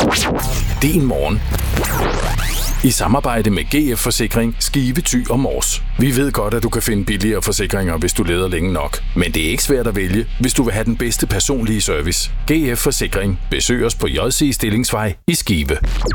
Din morgen. I samarbejde med GF Forsikring, Skive, Thy og Mors. Vi ved godt, at du kan finde billigere forsikringer, hvis du leder længe nok. Men det er ikke svært at vælge, hvis du vil have den bedste personlige service. GF Forsikring. Besøg os på JC Stillingsvej i Skive.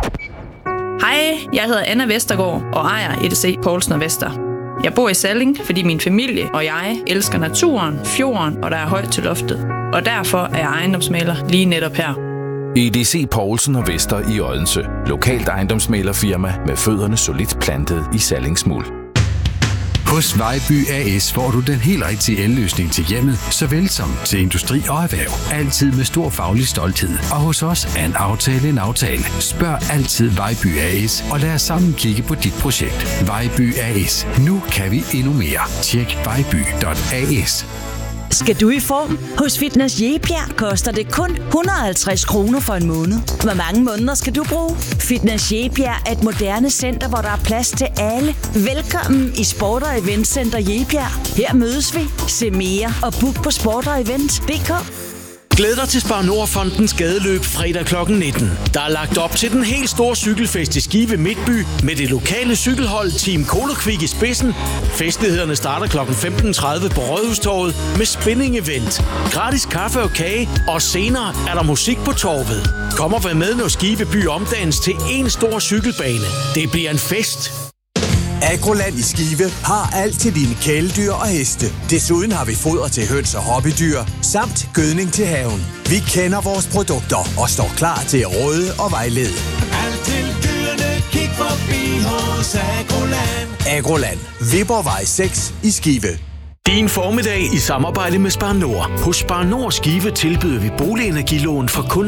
Hej, jeg hedder Anna Vestergaard og ejer EDC Poulsen & Vester. Jeg bor i Salling, fordi min familie og jeg elsker naturen, fjorden og der er højt til loftet. Og derfor er jeg ejendomsmægler lige netop her. EDC Poulsen & Vester i Odense. Lokalt ejendomsmæglerfirma med fødderne solidt plantet i Sallingsmuld. Hos Vejby AS får du den helt rigtige elløsning til hjemmet, såvel som til industri og erhverv. Altid med stor faglig stolthed. Og hos os er en aftale en aftale. Spørg altid Vejby AS, og lad os sammen kigge på dit projekt. Vejby AS. Nu kan vi endnu mere. Tjek vejby.as. Skal du i form? Hos Fitness Jebjerg koster det kun 150 kroner for en måned. Hvor mange måneder skal du bruge? Fitness Jebjerg er et moderne center, hvor der er plads til alle. Velkommen i Sport & Event Center Jebjerg. Her mødes vi. Se mere og book på sportogevent.dk. Glæd dig til Spar Nord-fondens gadeløb fredag kl. 19. Der er lagt op til den helt store cykelfest i Skive Midtby med det lokale cykelhold Team Kolokvik i spidsen. Festlighederne starter kl. 15.30 på Rådhustorvet med spinning event, gratis kaffe og kage, og senere er der musik på torvet. Kom og vær med, når Skive by omdannes til en stor cykelbane. Det bliver en fest. Agroland i Skive har alt til dine kæledyr og heste. Desuden har vi foder til høns og hobbydyr, samt gødning til haven. Vi kender vores produkter og står klar til at råde og vejlede. Alt til dyrene, kig forbi hos Agroland. Agroland, Viborgvej 6 i Skive. Din formiddag i samarbejde med Spar Nord. Hos Spar Nord Skive tilbyder vi boligenergilån for kun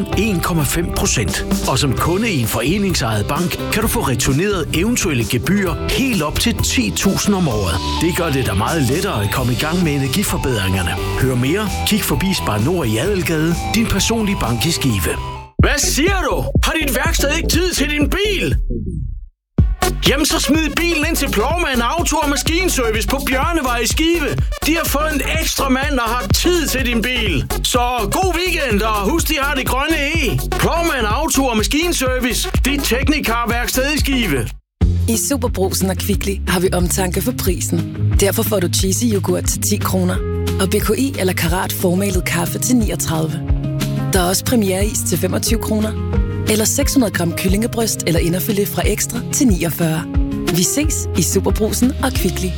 1,5%. Og som kunde i en foreningsejet bank, kan du få returneret eventuelle gebyrer helt op til 10.000 om året. Det gør det da meget lettere at komme i gang med energiforbedringerne. Hør mere, kig forbi Spar Nord i Adelgade, din personlige bank i Skive. Hvad siger du? Har dit værksted ikke tid til din bil? Jamen så smid bilen ind til Plovmand Auto og Maskinservice på Bjørnevej i Skive. De har fået en ekstra mand og har tid til din bil. Så god weekend, og husk, de har det grønne E. Plovmand Auto og Maskinservice. Dit teknikarværksted i Skive. I Superbrugsen og Kvickly har vi omtanke for prisen. Derfor får du cheesy yoghurt til 10 kroner. Og BKI eller Karat formalet kaffe til 39. Der er også premiereis til 25 kroner. Eller 600 gram kyllingebryst eller inderfilet fra Ekstra til 49. Vi ses i Superbrugsen og Kvickly.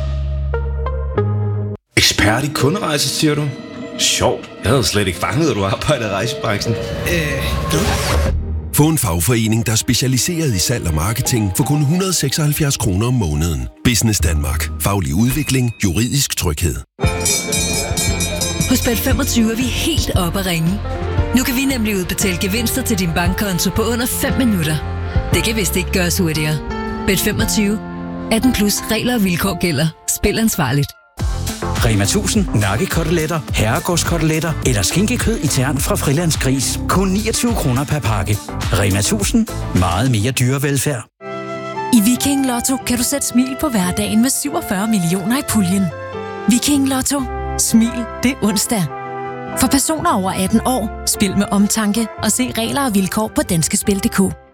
Ekspert i kunderejser, siger du? Sjovt. Jeg havde slet ikke fanget, at du arbejder i rejsebranchen. Få en fagforening, der er specialiseret i salg og marketing for kun 176 kroner om måneden. Business Danmark. Faglig udvikling. Juridisk tryghed. Hos Bet25 er vi helt oppe at ringe. Nu kan vi nemlig udbetale gevinster til din bankkonto på under 5 minutter. Det kan vist ikke gøres hurtigere. Bet25. 18 plus regler og vilkår gælder. Spil ansvarligt. Rema 1000 nakkekoteletter, herregårdskoteletter eller skinkekød i tern fra Frilandsgris. Kun 29 kroner per pakke. Rema 1000. Meget mere dyrevelfærd. I Viking Lotto kan du sætte smil på hverdagen med 47 millioner i puljen. Viking Lotto. Smil det onsdag. For personer over 18 år, spil med omtanke og se regler og vilkår på danskespil.dk.